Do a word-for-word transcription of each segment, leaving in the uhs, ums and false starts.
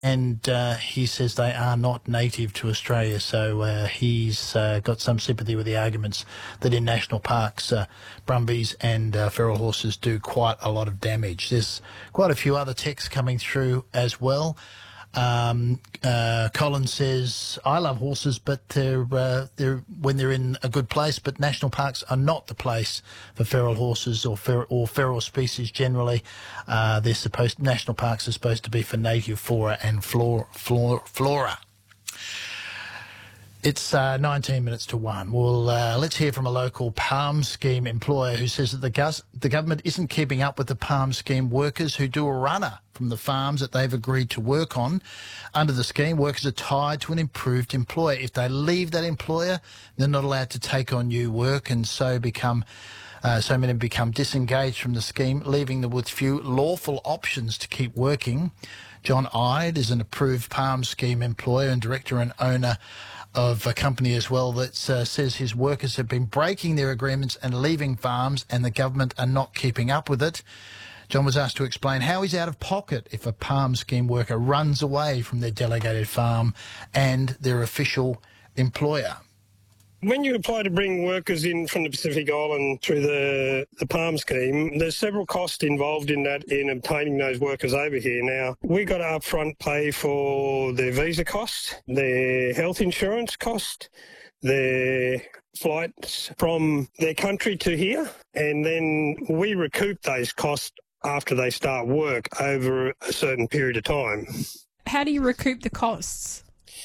and uh, he says they are not native to Australia, so uh, he's uh, got some sympathy with the arguments that in national parks, uh, brumbies and uh, feral horses do quite a lot of damage. There's quite a few other texts coming through as well. Um, uh, Colin says, I love horses, but they're, uh, they're when they're in a good place, but national parks are not the place for feral horses or, fer- or feral species generally. Uh, they're supposed, national parks are supposed to be for native flora and flora. flora, flora. It's uh, nineteen minutes to one. Well, uh, let's hear from a local PALM scheme employer who says that the, gus- the government isn't keeping up with the PALM scheme workers who do a runner from the farms that they've agreed to work on. Under the scheme, workers are tied to an improved employer. If they leave that employer, they're not allowed to take on new work, and so become uh, so many become disengaged from the scheme, leaving them with few lawful options to keep working. John Ide is an approved PALM scheme employer and director and owner of a company as well that uh, says his workers have been breaking their agreements and leaving farms, and the government are not keeping up with it. John was asked to explain how he's out of pocket if a PALM scheme worker runs away from their delegated farm and their official employer. When you apply to bring workers in from the Pacific Island through the, the PALM scheme, there's several costs involved in that, in obtaining those workers over here. Now, we got to upfront pay for their visa costs, their health insurance cost, their flights from their country to here, and then we recoup those costs after they start work over a certain period of time. How do you recoup the costs?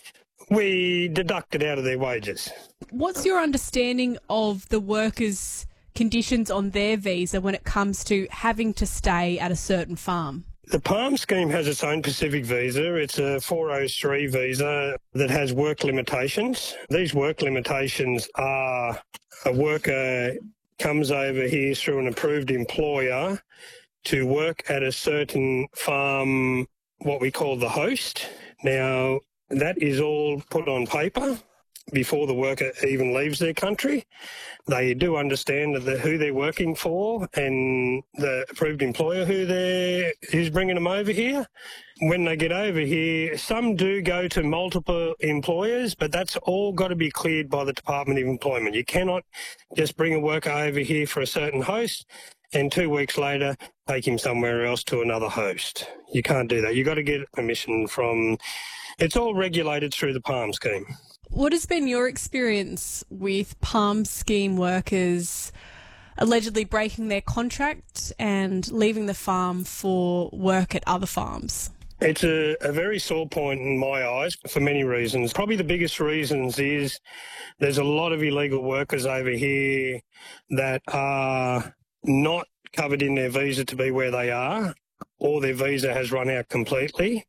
We deduct it out of their wages. What's your understanding of the workers' conditions on their visa when it comes to having to stay at a certain farm? The PALM scheme has its own Pacific visa. It's a four oh three visa that has work limitations. These work limitations are a worker comes over here through an approved employer to work at a certain farm, what we call the host. Now, that is all put on paper before the worker even leaves their country. They do understand that the, who they're working for and the approved employer who they're, who's bringing them over here. When they get over here, some do go to multiple employers, but that's all got to be cleared by the Department of Employment. You cannot just bring a worker over here for a certain host and two weeks later take him somewhere else to another host. You can't do that. You've got to get permission from... It's all regulated through the PALM scheme. What has been your experience with PALM scheme workers allegedly breaking their contract and leaving the farm for work at other farms? It's a, a very sore point in my eyes for many reasons. Probably the biggest reasons is there's a lot of illegal workers over here that are not covered in their visa to be where they are, or their visa has run out completely.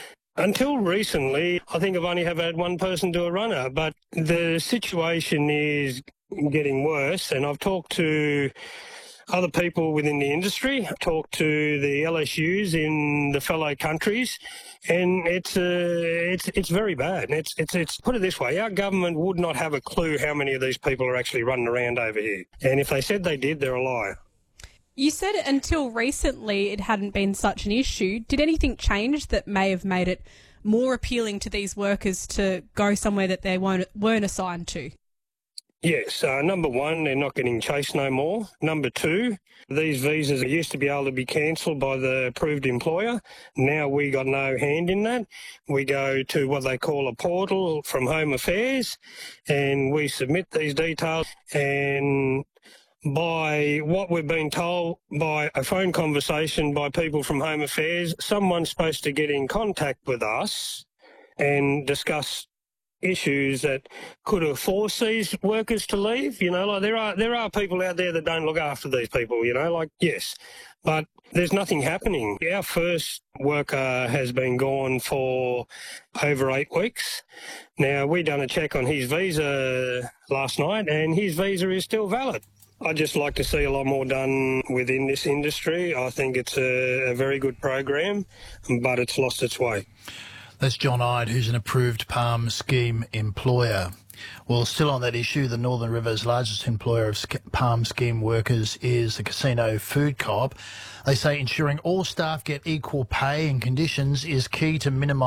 Until recently, I think I've only have had one person do a runner, but the situation is getting worse, and I've talked to other people within the industry, I've talked to the L S Us in the fellow countries, and it's uh, it's it's very bad. It's it's it's put it this way: our government would not have a clue how many of these people are actually running around over here, and if they said they did, they're a liar. You said until recently it hadn't been such an issue. Did anything change that may have made it more appealing to these workers to go somewhere that they weren't, weren't assigned to? Yes. Uh, number one, they're not getting chased no more. Number two, these visas used to be able to be cancelled by the approved employer. Now we got no hand in that. We go to what they call a portal from Home Affairs, and we submit these details, and by what we've been told by a phone conversation by people from Home Affairs, someone's supposed to get in contact with us and discuss issues that could have forced these workers to leave. You know, like there are there are people out there that don't look after these people, you know, like, yes, but there's nothing happening. Our first worker has been gone for over eight weeks. Now, we done a check on his visa last night, and his visa is still valid. I'd just like to see a lot more done within this industry. I think it's a, a very good program, but it's lost its way. That's John Ide, who's an approved PALM scheme employer. Well, still on that issue, the Northern River's largest employer of PALM scheme workers is the Casino Food Co-op. They say ensuring all staff get equal pay and conditions is key to minimise